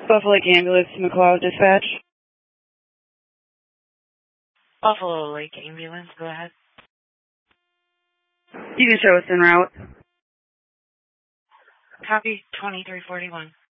Buffalo Lake Ambulance to McLeod Dispatch. Buffalo Lake Ambulance, go ahead. You can show us en route. Copy 2341.